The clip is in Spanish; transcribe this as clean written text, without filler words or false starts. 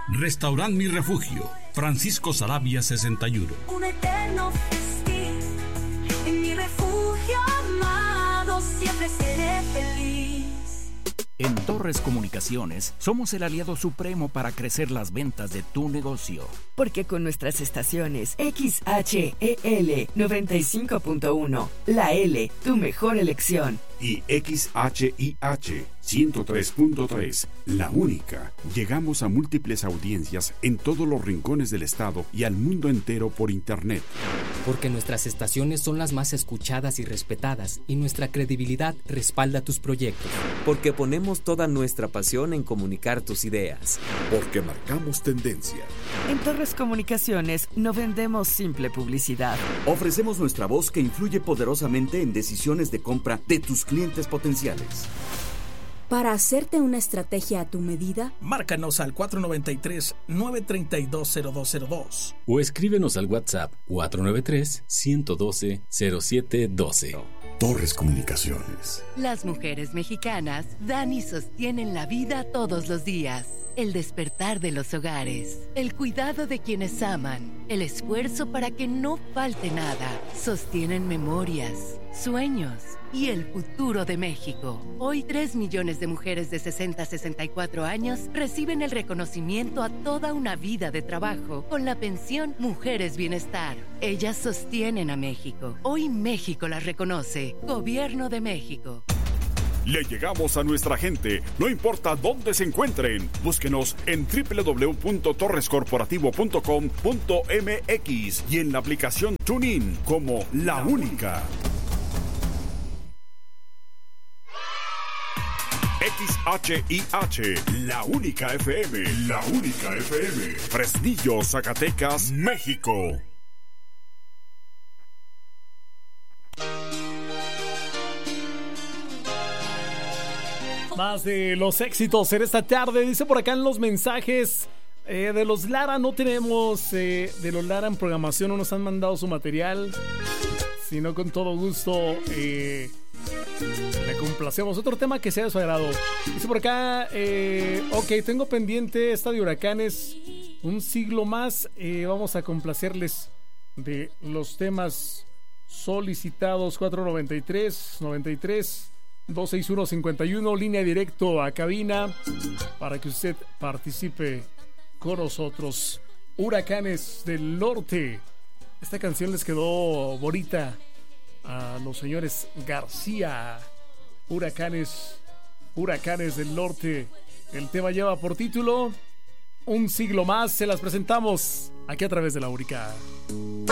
Restaurant Mi Refugio, Francisco Saravia 61. Un eterno festín, en mi refugio amado siempre seré feliz. En Torres Comunicaciones somos el aliado supremo para crecer las ventas de tu negocio. Porque con nuestras estaciones XHEL 95.1, la L, tu mejor elección. Y XHIH 103.3, la única. Llegamos a múltiples audiencias en todos los rincones del estado y al mundo entero por internet. Porque nuestras estaciones son las más escuchadas y respetadas y nuestra credibilidad respalda tus proyectos. Porque ponemos toda nuestra pasión en comunicar tus ideas. Porque marcamos tendencia. En Torres Comunicaciones no vendemos simple publicidad. Ofrecemos nuestra voz que influye poderosamente en decisiones de compra de tus clientes potenciales. Para hacerte una estrategia a tu medida, márcanos al 493-932-0202 o escríbenos al WhatsApp 493-112-0712. Torres Comunicaciones. Las mujeres mexicanas dan y sostienen la vida todos los días. El despertar de los hogares, el cuidado de quienes aman, el esfuerzo para que no falte nada. Sostienen memorias, sueños y el futuro de México. Hoy 3 millones de mujeres de 60 a 64 años reciben el reconocimiento a toda una vida de trabajo con la pensión Mujeres Bienestar. Ellas sostienen a México. Hoy México las reconoce. Gobierno de México. Le llegamos a nuestra gente, no importa dónde se encuentren. Búsquenos en www.torrescorporativo.com.mx y en la aplicación TuneIn como La Única. XHIH, La Única FM, La Única FM. Fresnillo, Zacatecas, México. Más de los éxitos en esta tarde. Dice por acá en los mensajes de los Lara no tenemos, de los Lara en programación no nos han mandado su material, sino con todo gusto le complacemos. Otro tema que sea de su agrado. Dice por acá, ok, tengo pendiente esta de Huracanes, un siglo más. Vamos a complacerles de los temas solicitados. 493-93-261-51, línea directo a cabina para que usted participe con nosotros. Huracanes del Norte. Esta canción les quedó bonita a los señores García. Huracanes del Norte. El tema lleva por título Un siglo más. Se las presentamos aquí a través de La Única.